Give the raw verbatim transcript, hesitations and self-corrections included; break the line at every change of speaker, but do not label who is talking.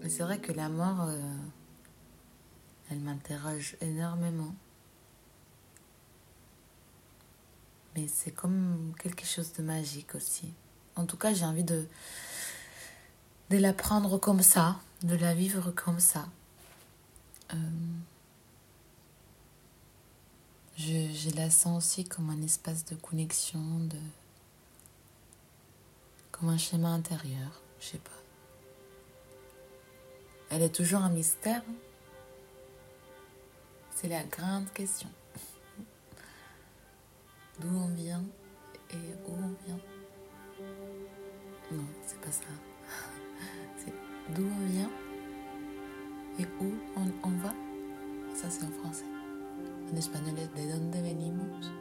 Mais c'est vrai que la mort, euh, elle m'interroge énormément. Mais c'est comme quelque chose de magique aussi. En tout cas, j'ai envie de, de la prendre comme ça, de la vivre comme ça. Euh, je, je la sens aussi comme un espace de connexion, de, comme un schéma intérieur, je sais pas. Elle est toujours un mystère. C'est la grande question. D'où on vient et où on vient. Non, c'est pas ça. C'est d'où on vient et où on, on va. Ça, c'est en français. En espagnol es de dónde venimos